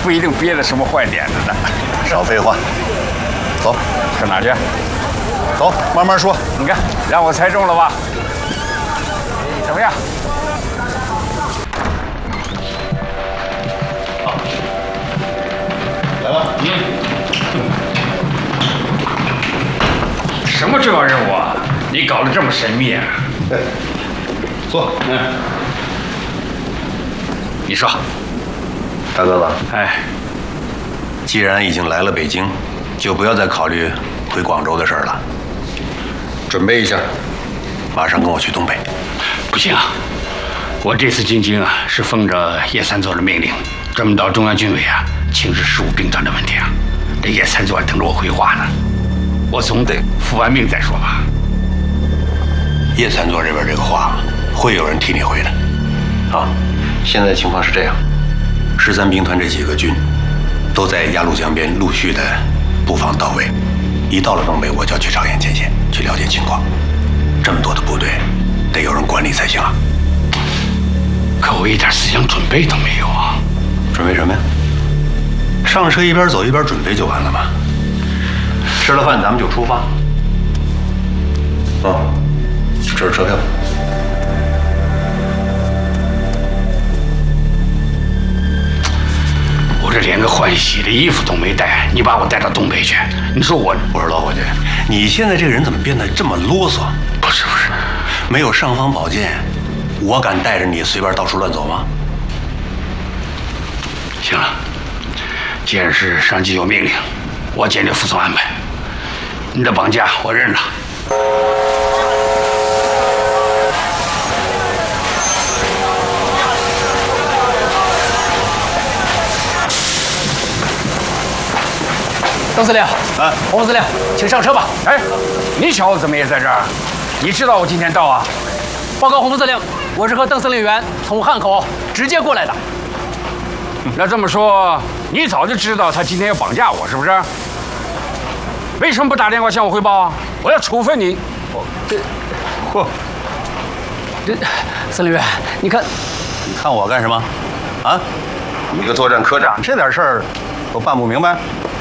不一定憋着什么坏点子呢。 少废话，走， 上哪去？ 走，慢慢说。 你看，让我猜中了吧？怎么样？ 来吧。 什么重要任务啊？你搞得这么神秘啊？ 坐。 你说， 大哥哥， 哎， 既然已经来了北京，就不要再考虑回广州的事儿了。准备一下，马上跟我去东北。 不行啊！我这次进京啊，是奉着叶三佐的命令，专门到中央军委啊请示事务兵团的问题啊。这叶三佐还等着我回话呢，我总得服完命再说吧。 叶三佐这边这个话，会有人替你回的。啊，现在情况是这样，13兵团这几个军都在鸭绿江边陆续的布防到位。一到了东北，我就要去朝鲜前线去了解情况。这么多的部队，得有人管理才行啊。 可我一点思想准备都没有啊！ 准备什么呀？上车一边走一边准备就完了嘛。吃了饭咱们就出发。哦，这是车票。 我这连个换洗的衣服都没带，你把我带到东北去，你说我说老伙计，你现在这个人怎么变得这么啰嗦？ 不是， 没有尚方宝剑，我敢带着你随便到处乱走吗？ 行了，既然是上级有命令，我坚决服从安排。你的绑架我认了。 邓司令，洪司令，请上车吧。 哎，你小子怎么也在这儿？你知道我今天到啊？ 报告洪司令，我是和邓司令员从汉口直接过来的。 那这么说，你早就知道他今天要绑架我，是不是？为什么不打电话向我汇报啊？我要处分你。 这司令员，你看我干什么？啊，一个作战科长，这点事儿都办不明白？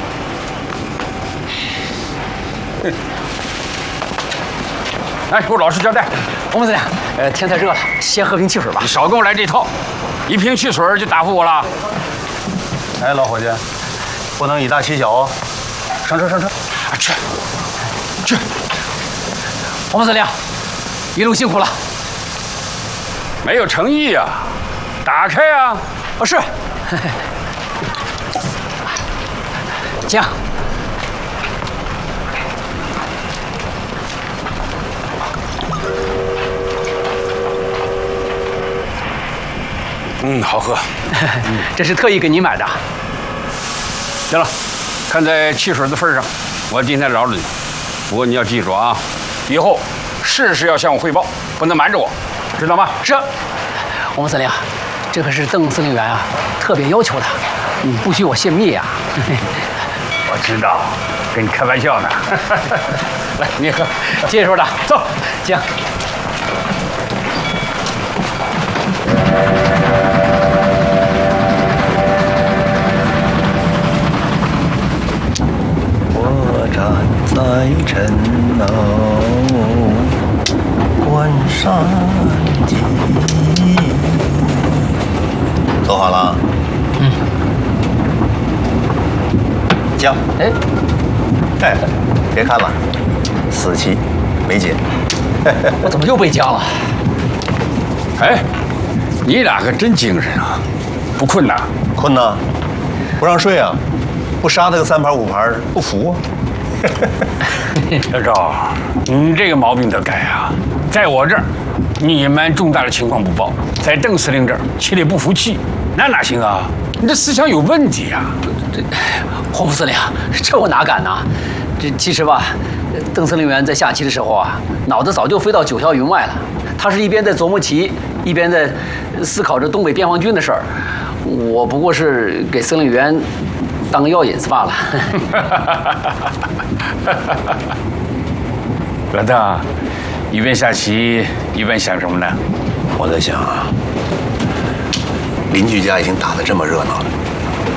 来，给我老实交代。 洪司令，天太热了，先喝瓶汽水吧。 你少跟我来这套，一瓶汽水就答复我了。 哎，老伙计，不能以大欺小哦。上车。 去。 洪司令，一路辛苦了。 没有诚意啊！打开啊！ 是。请。 好喝。 这是特意给您买的。 行了，看在汽水的份上，我今天饶了你。不过你要记住啊，以后事事要向我汇报，不能瞒着我，知道吗？ 是。洪司令，这可是邓司令员啊特别要求的，你不许我泄密啊。 我知道，跟你开玩笑呢。来，你也喝。 谢谢首长，走，请。 我站在城楼观山景。走好了。将。哎，别看了，死期没解。 我怎么又被将了？ 哎，你俩可真精神啊！不困呐？ 困呐，不让睡啊，不杀他个3盘5盘，不服啊！ 小赵，你这个毛病得改啊！在我这儿，你隐瞒重大的情况不报；在邓司令这儿，气里不服气，那哪行啊？你这思想有问题啊！ 洪司令，这我哪敢呢？这其实吧，邓司令员在下棋的时候啊，脑子早就飞到9霄云外了。他是一边在琢磨棋，一边在思考着东北边防军的事儿。我不过是给司令员当个药引子罢了。 老邓，一边下棋一边想什么呢？ 我在想啊，邻居家已经打得这么热闹了，